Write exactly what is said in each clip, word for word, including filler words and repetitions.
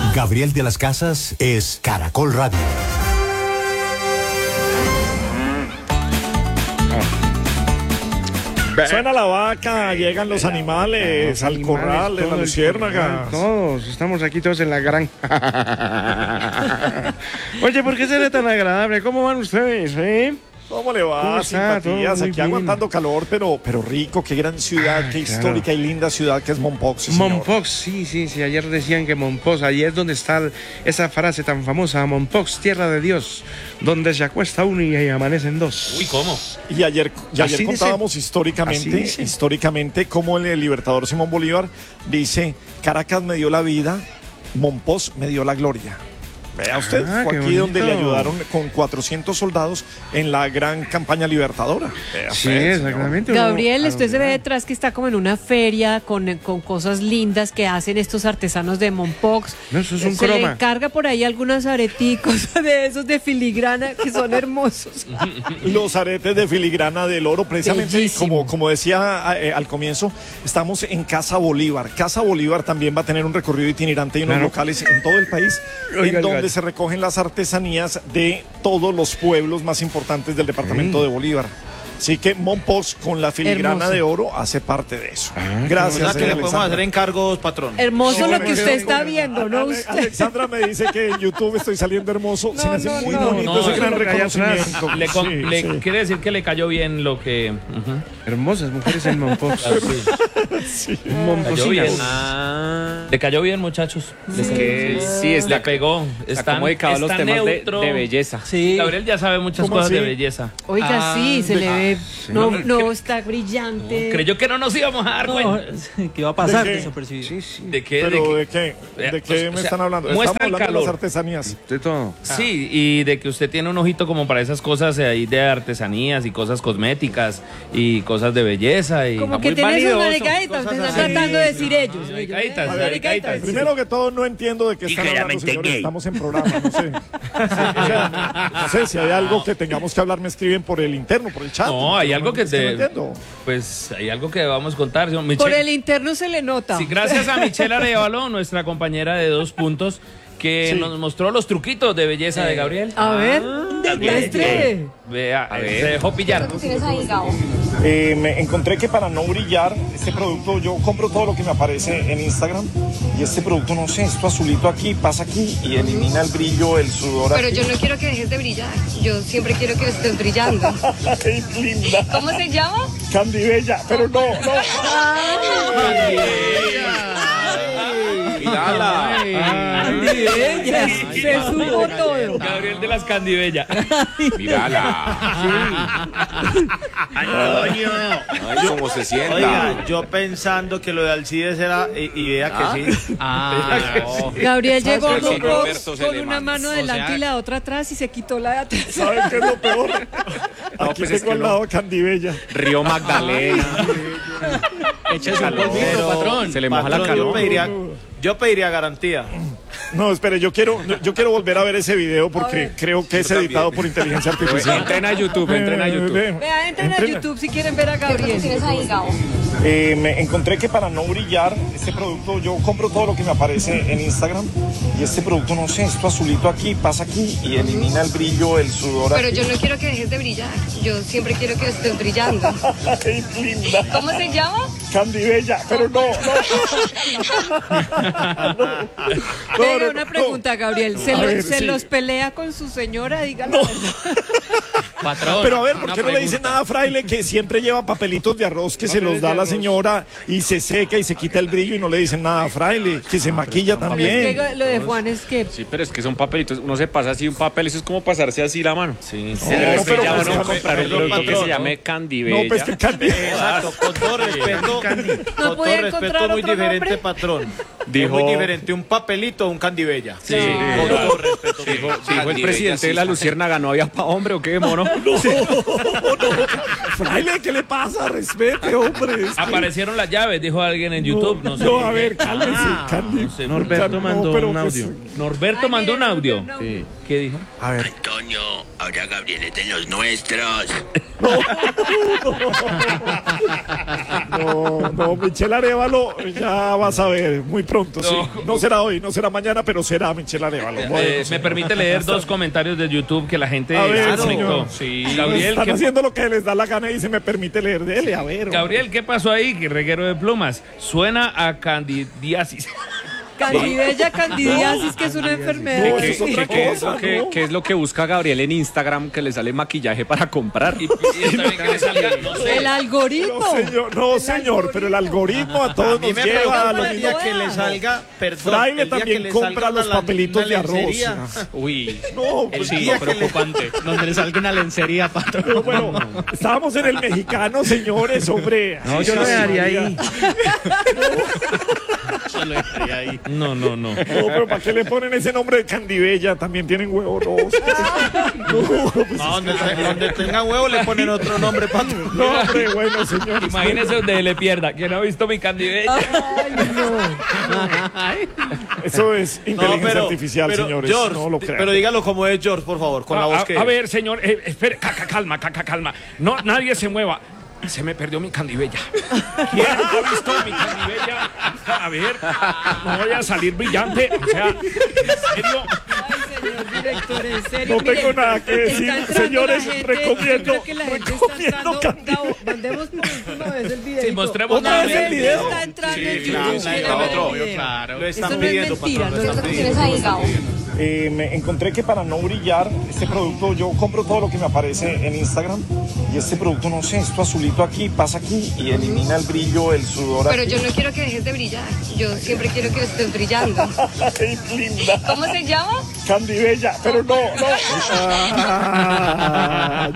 Gabriel de las Casas es Caracol Radio. Suena la vaca, llegan los animales los al animales, corral de la luciérnaga. Todos, estamos aquí todos en la granja. Oye, ¿por qué será tan agradable? ¿Cómo van ustedes, eh? ¿Cómo le va? ¿Cómo está? Simpatías, aquí bien. Aguantando calor, pero, pero rico, qué gran ciudad, ah, qué claro. histórica y linda ciudad que es Mompox. Sí, Mompox, sí, sí, sí, ayer decían que Mompox, allí es donde está esa frase tan famosa, Mompox, tierra de Dios, donde se acuesta uno y amanecen dos. Uy, ¿cómo? Y ayer, y ayer contábamos dice, históricamente, históricamente cómo el libertador Simón Bolívar dice, Caracas me dio la vida, Mompox me dio la gloria. Vea usted, ah, fue aquí bonito. Donde le ayudaron con cuatrocientos soldados en la gran campaña libertadora. Vea sí, usted, exactamente. Gabriel, usted se ve detrás que está como en una feria con, con cosas lindas que hacen estos artesanos de Mompox. No, eso es un se croma. Le encarga por ahí algunos areticos de esos de filigrana que son hermosos. Los aretes de filigrana del oro, precisamente como, como decía eh, al comienzo, estamos en Casa Bolívar. Casa Bolívar también va a tener un recorrido itinerante y unos claro. locales en todo el país. Oiga, en donde se recogen las artesanías de todos los pueblos más importantes del departamento sí. de Bolívar. Así que Mompox con la filigrana hermoso. De oro hace parte de eso. Ah, gracias. Que le podemos hacer encargos, patrón. Hermoso sí, lo que usted está viendo, ¿no? Ale, Alexandra me dice que en YouTube estoy saliendo hermoso. No, se me hace no, muy no, bonito no, ese no, gran no, reconocimiento. Le, con, sí, le sí. quiere decir que le cayó bien lo que... Uh-huh. Hermosas mujeres en Mompox. Claro, sí. sí. Cayó bien. Ah. Le cayó bien, muchachos. Es que sí, está, le pegó. Está están, como dedicado a los temas de, de belleza. Sí. Gabriel ya sabe muchas cosas así? De belleza. Oiga, ah, sí, se le ve... Sí. No, no, está brillante. No, creyó que no nos íbamos a dar no, cuenta. ¿Qué iba a pasar? ¿De qué? Sí, sí. ¿De qué? ¿Pero de de qué? ¿De qué, ¿De qué o me sea, están hablando? Estamos hablando calor. De las artesanías. De todo. Sí, y de que usted tiene un ojito como para esas cosas ahí de artesanías y cosas cosméticas y cosas de belleza. Y como que tiene sus maricaditas, me están tratando de decir ellos. Maricaditas, maricaditas. Primero que todo, no entiendo de qué están hablando, señores. Estamos en programa, no sé. Sí, o sea, no sé, si hay algo que tengamos que hablar, me escriben por el interno, por el chat. No, hay algo que te... No pues hay algo que vamos a contar. Michelle, por el interno se le nota. Sí, gracias a Michelle Arevalo, nuestra compañera de Dos Puntos, que sí. nos mostró los truquitos de belleza eh, de Gabriel. A ver, demuestre. Vea, a ver. Se dejó pillar. ¿Qué tienes ahí, Gabo? Eh, me encontré que para no brillar, este producto, yo compro todo lo que me aparece en Instagram y este producto, no sé, esto azulito aquí, pasa aquí y elimina el brillo, el sudor. Pero aquí. yo no quiero que dejes de brillar, yo siempre quiero que estés brillando. ¡Qué linda! ¿Cómo se llama? Candy Bella, pero no, no. Candy Bella. Mírala. Candy Bella. Se supo todo. Gabriel de las Candy Bella. Mírala. Ay, coño. Ay, cómo se sienta. Oiga, yo pensando que lo de Alcides era y, y vea ¿Ah? que sí. Ah, no. Gabriel llegó a Mompox con le una mano adelante o sea, y la otra atrás y se quitó la de atrás. ¿Saben qué es lo peor? No, Aquí pues tengo es que al lado no. Candy Bella. Río Magdalena. Échese un polvito, patrón. Se le moja patrón, la cara. Yo pediría, yo pediría garantía. No, espere, yo quiero, yo quiero volver a ver ese video porque creo que es editado por inteligencia artificial. Entren a YouTube, entren a YouTube. Vea, entren a YouTube si quieren ver a Gabriel. ¿Qué tienes ahí, Gabo? Eh, me encontré que para no brillar, este producto, yo compro todo lo que me aparece en Instagram y este producto, no sé, esto azulito aquí, pasa aquí y elimina el brillo, el sudor. Pero aquí. yo no quiero que dejes de brillar, yo siempre quiero que estés brillando. ¡Qué linda! ¿Cómo se llama? Candy Bella, pero no, no. no, no Venga, una pregunta, no. Gabriel. ¿Se, lo, ver, ¿se sí. los pelea con su señora? Dígalo. No. Patrón. Pero a ver, ¿por qué no pregunta. le dice nada a Fraile que siempre lleva papelitos de arroz que no se los da a la señora y se seca y se quita el brillo y no le dicen nada a Fraile? Que se maquilla también. Es que lo de Juan es que... Sí, pero es que son papelitos. Uno se pasa así un papel, eso es como pasarse así la mano. Sí. No, no, pero ya pues, van a pues, comprar un producto que se llame Candy Bella. No, pues que Candy. Exacto, con todo respeto, No con puede todo encontrar respeto, muy otro diferente, nombre. patrón. Dijo- Es muy diferente un papelito a un Candy Bella. Sí, Con todo respeto. Dijo, dijo el presidente de la Luciérnaga, ¿no había pa' hombre o qué, mono? Fraile, ¿qué le pasa? Respete, hombre. Es que... Aparecieron las llaves, dijo alguien en YouTube. No, no, sé no a ver, cálmese, Ah, Candy. no sé. Norberto No, mandó pero un pues- audio. Norberto Ay, mandó un mira, audio. mandó un audio. Sí. ¿Qué dijo? A ver. Antonio, ahora Gabriel es de los nuestros. No, no, Michelle Arévalo, ya vas a ver, muy pronto, sí. No. No será hoy, no será mañana, pero será Michelle Arévalo. Eh, Bueno, me señor. permite leer dos comentarios de YouTube que la gente A ver, conectó. señor. Sí. Están Gabriel, ¿qué, haciendo lo que les da la gana y se me permite leer. Dele, a ver. Gabriel, ¿qué pasó ahí? Que reguero de plumas. Suena a candidiasis. Candibella, candidiasis, que es una enfermedad. No, eso es otra ¿Qué es, cosa, lo que, ¿no? qué es lo que busca Gabriel en Instagram que le sale maquillaje para comprar? Y, y está bien que le salga, no sé. El algoritmo. No, señor, no, señor, pero el algoritmo a todos A mí nos me lleva a preocupa lo el mismo. día que le salga, perdón, Fraile el día que también le compra salga los una- papelitos una de arroz. lencería. Uy, No, El pues, día sí, que le- preocupante. Donde le salga una lencería, patrón. no, bueno, estábamos en el mexicano, señores, hombre. No, yo lo Ay, dejaría María. ahí. Yo lo dejaría ahí. No, no, no. No, pero ¿para qué le ponen ese nombre de Candibella? También tienen huevo, no. No, pues, No, donde, donde tenga huevo le ponen otro nombre, patrón. no, hombre, bueno, señor. Imagínese donde le pierda. ¿Quién ha visto mi candibella? Eso es inteligencia pero- artificial, pero, señores. George, no lo crean. pero dígalo como es George, por favor, con la A, voz a- que a ver, señor, eh, espere, ca- ca- calma, ca- ca- calma. No, nadie se mueva. Se me perdió mi candibella. ¿Quién ha visto mi candibella? A ver, no voy a salir brillante. O sea, ¿en serio? Ay, señor director, en serio. No tengo mire, nada que está decir, entrando señores, la gente, recomiendo- yo creo que la gente está recomiendo entrando. Candy. Gabo, mandemos por última vez el video. Sí, mostremos ¿Otra vez el video? Está entrando en claro, YouTube. claro, quiero ver el otro, video. claro. lo Esto están no es pidiendo, mentira, patrón, no lo es están mentira. pidiendo. ahí, Gabo? Eh, me encontré que para no brillar, este producto, yo compro todo lo que me aparece en Instagram y este producto, no sé, esto azulito aquí, pasa aquí y elimina el brillo, el sudor. Pero aquí. yo no quiero que dejes de brillar. Yo siempre quiero que estés brillando. Ay, linda. ¿Cómo se llama? Candibella, pero no, no. Ah,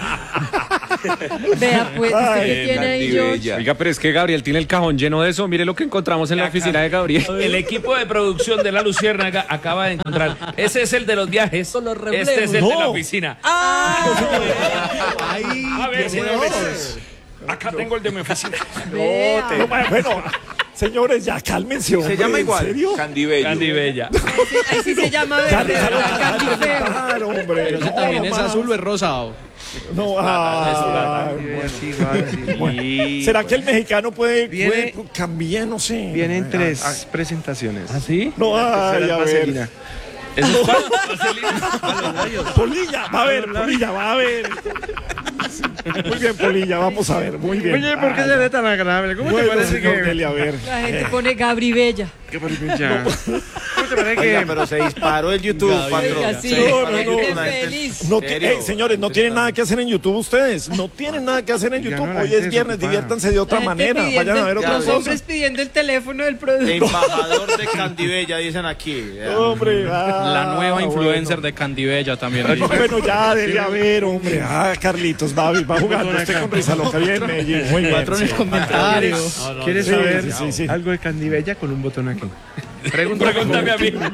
Vea, pues, ¿usted Ay, qué tiene ahí, George? Oiga, pero es que Gabriel tiene el cajón lleno de eso. Mire lo que encontramos en la oficina de Gabriel. El equipo de producción de La Luciérnaga acaba de encontrar. Ese es el de los viajes. Este es el de la No. oficina. Ah, A ver, señores. Acá tengo el de mi oficina. vea. no, bueno, señores, ya cálmense, hombre. llama ¿en igual. serio? Candibella. Ahí sí se llama verde, ¿verdad? Candifeo. Claro, hombre. Pero ese no, también es más. azul o es rosado. No, ah, Sí, igual, sí. ¿será que el mexicano puede, Viene- puede cambiar? No sé. Vienen tres presentaciones. ¿Ah, sí? No, ay, Tercera a es ver. vaselina. ¿Eso es cuál? Polilla, va a ver, Polilla, va a ver. Muy bien, Polilla, vamos a ver, muy bien. Oye, ¿por qué se ve tan agradable? ¿Cómo Bueno, te parece señor que...? Dele, a ver. La gente pone Gabri Bella. ¿Qué ya? ¿Cómo te parece Oiga, que...? pero se disparó el YouTube, patrón. Oiga, sí, Se No, disparó no, el no. YouTube, gente la gente- feliz. No, ¿Serio? eh, señores, no tienen nada que hacer en YouTube ustedes. No tienen nada que hacer en Ya YouTube. no, la Hoy gente es viernes, desocupada. diviértanse de otra La gente manera. pidiendo Vayan a ver el- otra Los cosa. hombres pidiendo el teléfono del producto. Embajador de Candibella, dicen aquí. Hombre, ah, La nueva influencer bueno. de Candibella también. Bueno, ya, dele a ver, hombre. Ah, Carlitos, va, va jugando usted con risa loca. Bien, Medellín. Muy bien. Patrones sí. comentarios. ¿Quieres Sí, saber sí, sí, sí. algo de Candibella con un botón aquí? Pregúntame a mí.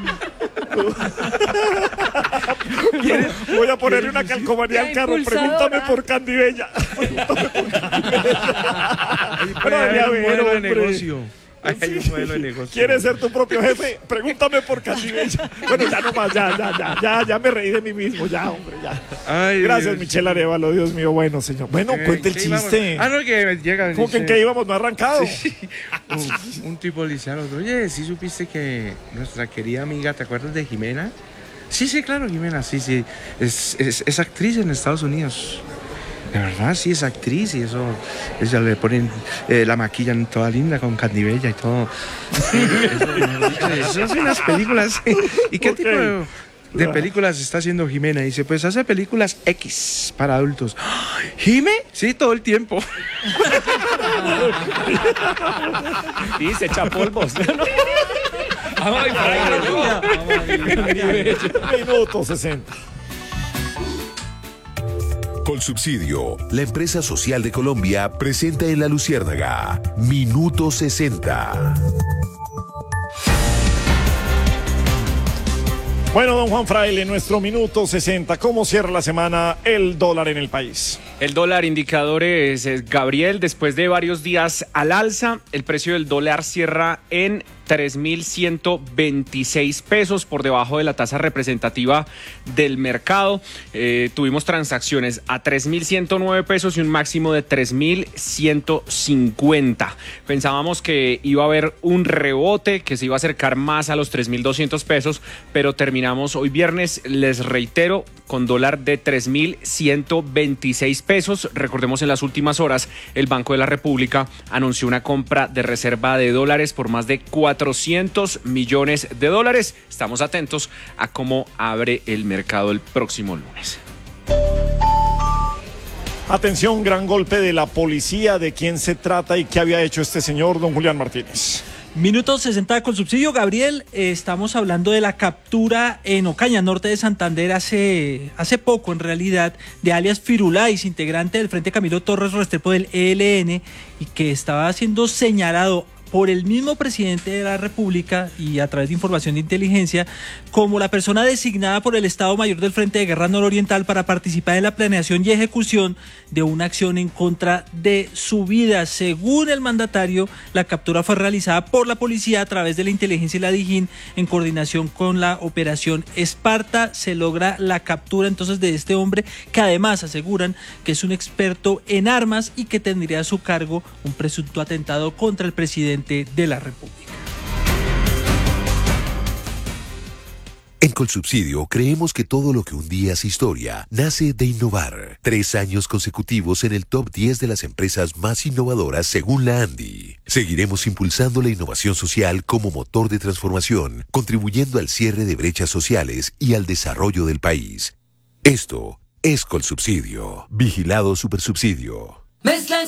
Voy a ponerle una calcomanía al La carro. impulsadora. Pregúntame por Candibella. Pregúntame por Candibella. Pero dele a Hay un ver, modelo de hombre. negocio. Ahí hay un modelo de negocio. ¿Quieres ser tu propio jefe? Pregúntame por Candibella. Bueno, ya nomás, ya, ya, ya, ya, ya me reí de mí mismo, ya, hombre, ya. Ay, Gracias, Dios. Michelle Arevalo, Dios mío, bueno, señor. Bueno, Eh, cuente el ¿qué íbamos? chiste. Ah, no, que llega. ¿Cómo que en dice- qué íbamos? No ha arrancado. un, un tipo le dice al otro, oye, ¿sí supiste que nuestra querida amiga, ¿te acuerdas de Jimena? Sí, sí, claro, Jimena, sí, sí. Es, es, es actriz en Estados Unidos. De verdad, sí, es actriz y eso, ella le ponen, eh, la maquillan toda linda con Candibella y todo. Eso, eso son unas películas. ¿Y qué Ok. tipo de, de películas está haciendo Jimena? Dice, pues hace películas X para adultos. ¡Ay! ¿Jime? Sí, todo el tiempo. Y se echa polvos. Ay, Minuto sesenta. Colsubsidio, la empresa social de Colombia, presenta en La Luciérnaga Minuto sesenta. Bueno, don Juan Fraile, nuestro minuto sesenta. ¿Cómo cierra la semana el dólar en el país? El dólar, indicadores, eh, Gabriel, después de varios días al alza, el precio del dólar cierra en tres mil ciento veintiséis pesos, por debajo de la tasa representativa del mercado. Eh, tuvimos transacciones a tres mil ciento nueve pesos y un máximo de tres mil ciento cincuenta. Pensábamos que iba a haber un rebote, que se iba a acercar más a los tres mil doscientos pesos, pero terminamos hoy viernes, les reitero, con dólar de tres mil ciento veintiséis pesos. Recordemos, en las últimas horas, el Banco de la República anunció una compra de reserva de dólares por más de cuatrocientos millones de dólares. Estamos atentos a cómo abre el mercado el próximo lunes. Atención, gran golpe de la policía. ¿De quién se trata y qué había hecho este señor, don Julián Martínez? Minuto sesenta con subsidio, Gabriel. Eh, estamos hablando de la captura en Ocaña, norte de Santander, hace, hace poco en realidad, de alias Firulais, integrante del Frente Camilo Torres Restrepo del E L N, y que estaba siendo señalado por el mismo presidente de la República y a través de información de inteligencia como la persona designada por el Estado Mayor del Frente de Guerra Nororiental para participar en la planeación y ejecución de una acción en contra de su vida. Según el mandatario, la captura fue realizada por la policía a través de la inteligencia y la Dijín en coordinación con la operación Esparta. Se logra la captura entonces de este hombre, que además aseguran que es un experto en armas y que tendría a su cargo un presunto atentado contra el presidente de la República. En Colsubsidio creemos que todo lo que un día es historia nace de innovar. Tres años consecutivos en el top diez de las empresas más innovadoras según la ANDI. Seguiremos impulsando la innovación social como motor de transformación, contribuyendo al cierre de brechas sociales y al desarrollo del país. Esto es Colsubsidio. Vigilado Supersubsidio. Mezcla